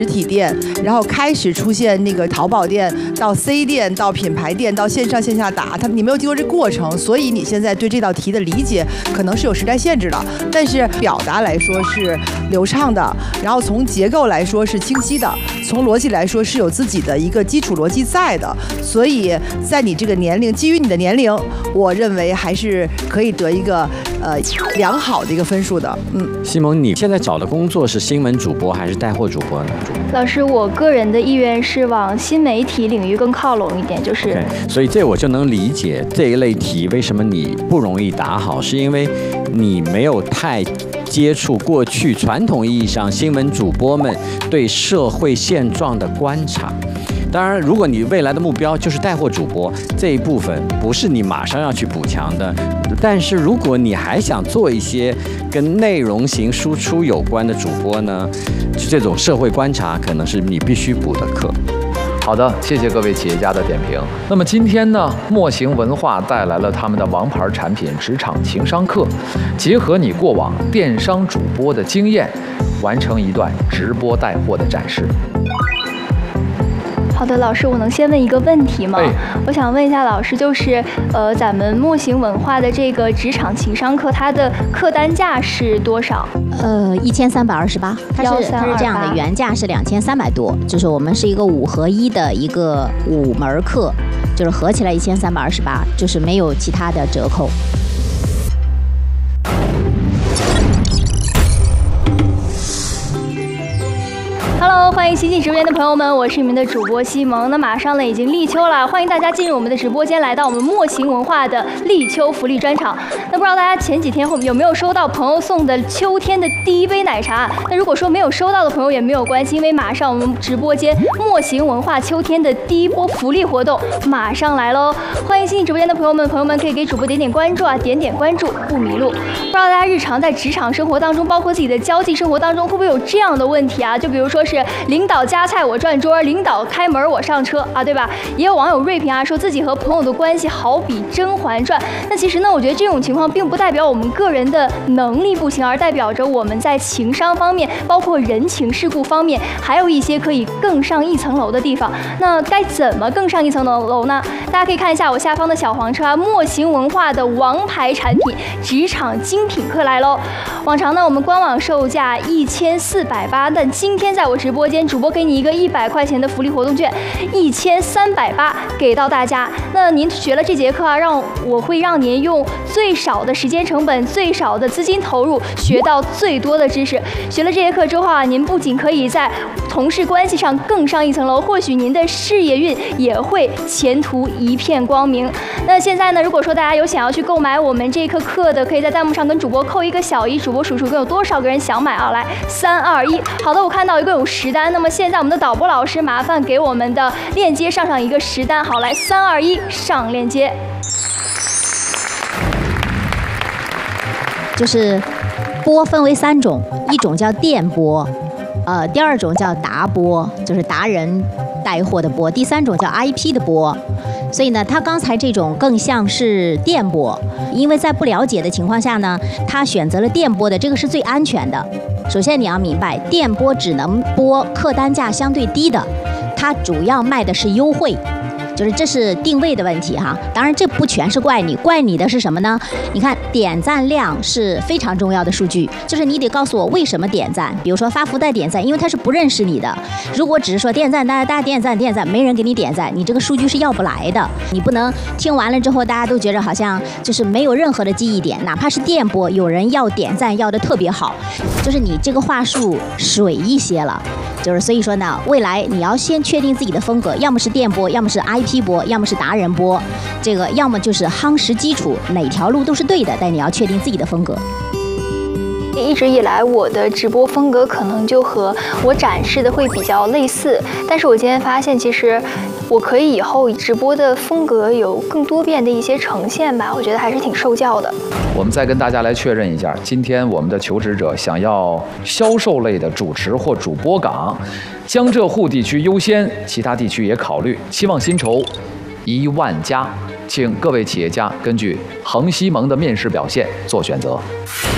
实体店，然后开始出现那个淘宝店，到 C 店，到品牌店，到线上线下打，你没有经过这过程，所以你现在对这道题的理解可能是有时代限制的，但是表达来说是流畅的，然后从结构来说是清晰的，从逻辑来说是有自己的一个基础逻辑在的，所以在你这个年龄，基于你的年龄，我认为还是可以得一个良好的一个分数的。 西蒙，你现在找的工作是新闻主播还是带货主播呢？ 老师，我个人的意愿是往新媒体领域更靠拢一点，就是。 Okay, 所以这我就能理解这一类题为什么你不容易答好，是因为你没有太接触过去传统意义上新闻主播们对社会现状的观察。当然，如果你未来的目标就是带货主播，这一部分不是你马上要去补强的。但是如果你还想做一些跟内容型输出有关的主播呢，就这种社会观察可能是你必须补的课。 好的，谢谢各位企业家的点评。那么今天呢，墨行文化带来了他们的王牌产品职场情商课，结合你过往电商主播的经验，完成一段直播带货的展示。 好的，老师，我能先问一个问题吗？我想问一下老师，就是咱们墨行文化的这个职场情商课，它的客单价是多少 ？1328，它是这样的，原价是2300多，就是我们是一个5合1的一个5门课，就是合起来1328，就是没有其他的折扣。 Hello， 欢迎新进直播间的朋友们，我是你们的主播西蒙。那马上呢已经立秋了，欢迎大家进入我们的直播间，来到我们墨行文化的立秋福利专场。那不知道大家前几天有没有收到朋友送的秋天的第一杯奶茶？那如果说没有收到的朋友也没有关系，因为马上我们直播间墨行文化秋天的第一波福利活动马上来喽！欢迎新进直播间的朋友们可以给主播点点关注啊，点点关注不迷路。不知道大家日常在职场生活当中，包括自己的交际生活当中，会不会有这样的问题啊？就比如说是领导夹菜我转桌，领导开门我上车啊，对吧？也有网友锐评啊，说自己和朋友的关系好比《甄嬛传》。那其实呢，我觉得这种情况并不代表我们个人的能力不行，而代表着我们在情商方面，包括人情世故方面，还有一些可以更上一层楼的地方。那该怎么更上一层楼呢？大家可以看一下我下方的小黄车啊，墨行文化的王牌产品职场精品课来喽！往常呢，我们官网售价1480，但今天在我直播间，主播给你一个100块钱的福利活动券，1380给到大家。那您学了这节课啊，我会让您用最少的时间成本、最少的资金投入，学到最多的知识。学了这节课之后啊，您不仅可以在同事关系上更上一层楼，或许您的事业运也会前途一片光明。那现在呢，如果说大家有想要去购买我们这课课的，可以在弹幕上跟主播扣一个小1，主播数数一共有多少个人想买啊？来，3、2、1，好的，我看到一共有10单。那么现在我们的导播老师麻烦给我们的链接上一个10单，好，来3、2、1，上链接。 就是播分为3种，一种叫电播，第2种叫达播，就是达人带货的播，第3种叫 IP 的播。所以呢，他刚才这种更像是电播，因为在不了解的情况下呢，他选择了电播的，这个是最安全的。首先你要明白，电播只能播客单价相对低的，它主要卖的是优惠。就是这是定位的问题哈，当然这不全是怪你，怪你的是什么呢？你看点赞量是非常重要的数据，就是你得告诉我为什么点赞。比如说发福袋点赞，因为他是不认识你的。如果只是说点赞，大家点赞，没人给你点赞，你这个数据是要不来的。你不能听完了之后，大家都觉得好像就是没有任何的记忆点，哪怕是电波，有人要点赞要的特别好，就是你这个话术水一些了。就是所以说呢，未来你要先确定自己的风格，要么是电波，要么是 IP 播，要么是达人播，这个要么就是夯实基础，哪条路都是对的，但你要确定自己的风格。 一直以来我的直播风格可能就和我展示的会比较类似，但是我今天发现其实我可以以后直播的风格有更多变的一些呈现吧，我觉得还是挺受教的。 我们再跟大家来确认一下，今天我们的求职者想要销售类的主持或主播岗，江浙沪地区优先，其他地区也考虑，期望薪酬1万加，请各位企业家根据恒西盟的面试表现做选择。